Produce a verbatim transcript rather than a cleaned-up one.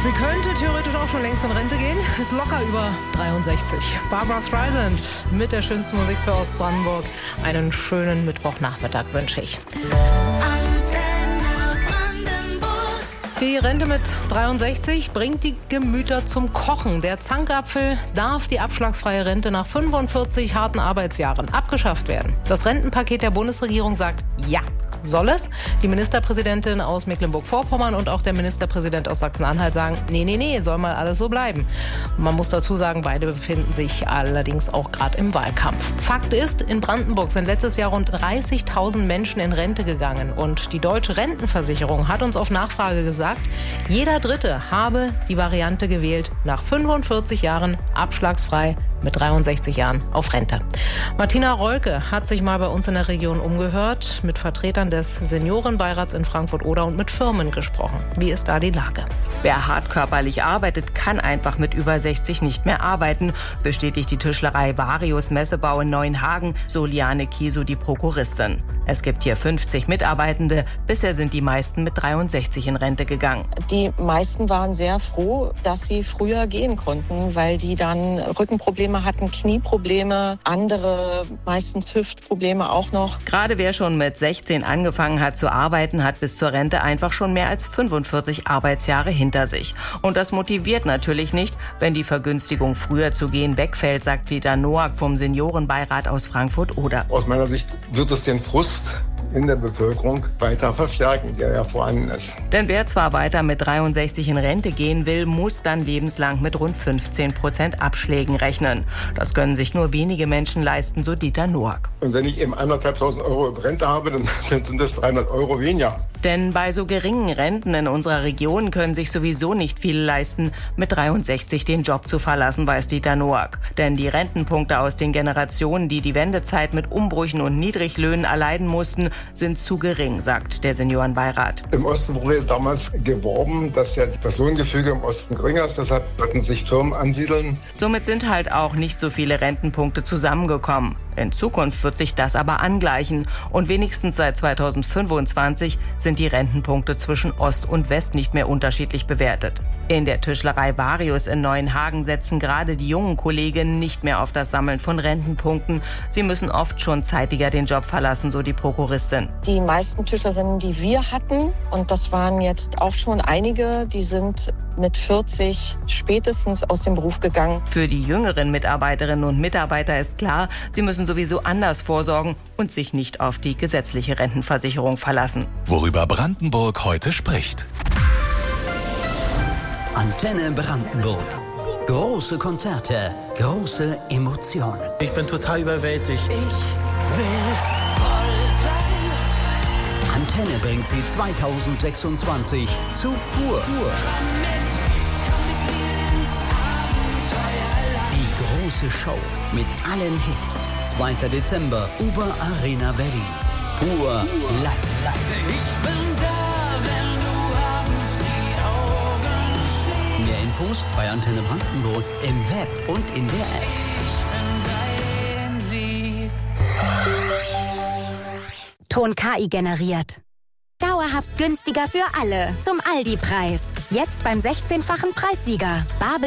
Sie könnte theoretisch auch schon längst in Rente gehen. Ist locker über dreiundsechzig. Barbra Streisand mit der schönsten Musik für Ostbrandenburg. Einen schönen Mittwochnachmittag wünsche ich. Die Rente mit dreiundsechzig bringt die Gemüter zum Kochen. Der Zankapfel darf die abschlagsfreie Rente nach fünfundvierzig harten Arbeitsjahren abgeschafft werden. Das Rentenpaket der Bundesregierung sagt ja. Soll es? Die Ministerpräsidentin aus Mecklenburg-Vorpommern und auch der Ministerpräsident aus Sachsen-Anhalt sagen, nee, nee, nee, soll mal alles so bleiben. Man muss dazu sagen, beide befinden sich allerdings auch gerade im Wahlkampf. Fakt ist, in Brandenburg sind letztes Jahr rund dreißigtausend Menschen in Rente gegangen. Und die Deutsche Rentenversicherung hat uns auf Nachfrage gesagt, jeder Dritte habe die Variante gewählt, nach fünfundvierzig Jahren abschlagsfrei mit dreiundsechzig Jahren auf Rente. Martina Rolke hat sich mal bei uns in der Region umgehört, mit Vertretern des Seniorenbeirats in Frankfurt-Oder und mit Firmen gesprochen. Wie ist da die Lage? Wer hart körperlich arbeitet, kann einfach mit über sechzig nicht mehr arbeiten, bestätigt die Tischlerei Varius Messebau in Neuenhagen, so Liane Kieso, die Prokuristin. Es gibt hier fünfzig Mitarbeitende, bisher sind die meisten mit dreiundsechzig in Rente gegangen. Die meisten waren sehr froh, dass sie früher gehen konnten, weil die dann Rückenprobleme hatten, Knieprobleme, andere, meistens Hüftprobleme auch noch. Gerade wer schon mit sechzehn angefangen hat zu arbeiten, hat bis zur Rente einfach schon mehr als fünfundvierzig Arbeitsjahre hinter sich. Und das motiviert natürlich nicht, wenn die Vergünstigung früher zu gehen wegfällt, sagt Peter Noack vom Seniorenbeirat aus Frankfurt-Oder. Aus meiner Sicht wird es den Frust in der Bevölkerung weiter verstärken, der ja vorhanden ist. Denn wer zwar weiter mit dreiundsechzig in Rente gehen will, muss dann lebenslang mit rund fünfzehn Prozent Abschlägen rechnen. Das können sich nur wenige Menschen leisten, so Dieter Noack. Und wenn ich eben anderthalbtausend Euro Rente habe, dann sind das dreihundert Euro weniger. Denn bei so geringen Renten in unserer Region können sich sowieso nicht viele leisten, mit dreiundsechzig den Job zu verlassen, weiß Dieter Noack. Denn die Rentenpunkte aus den Generationen, die die Wendezeit mit Umbrüchen und Niedriglöhnen erleiden mussten, sind zu gering, sagt der Seniorenbeirat. Im Osten wurde damals geworben, dass ja das Lohngefüge im Osten geringer ist, deshalb sollten sich Firmen ansiedeln. Somit sind halt auch nicht so viele Rentenpunkte zusammengekommen. In Zukunft wird sich das aber angleichen und wenigstens seit zweitausendfünfundzwanzig sind die Rentenpunkte zwischen Ost und West nicht mehr unterschiedlich bewertet. In der Tischlerei Varius in Neuenhagen setzen gerade die jungen Kolleginnen nicht mehr auf das Sammeln von Rentenpunkten. Sie müssen oft schon zeitiger den Job verlassen, so die Prokuristin. Die meisten Tischlerinnen, die wir hatten, und das waren jetzt auch schon einige, die sind mit vierzig spätestens aus dem Beruf gegangen. Für die jüngeren Mitarbeiterinnen und Mitarbeiter ist klar, sie müssen sowieso anders vorsorgen und sich nicht auf die gesetzliche Rentenversicherung verlassen. Worüber Brandenburg heute spricht. Antenne Brandenburg. Große Konzerte, große Emotionen. Ich bin total überwältigt. Ich will voll sein. Antenne bringt sie zweitausendsechsundzwanzig zu Pur. Die große Show mit allen Hits. zweiter Dezember, Ober-Arena Berlin. Pur live. Ich bin da, wenn du abends die Augen schließt. Mehr Infos bei Antenne Brandenburg im Web und in der App. Ich bin dein Lied. Ton K I generiert. Dauerhaft günstiger für alle. Zum Aldi-Preis. Jetzt beim sechzehnfachen Preissieger. Bar